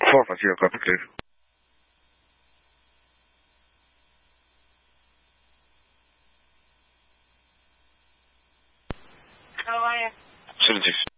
Forma, sim, agora português. How are you? Serviço.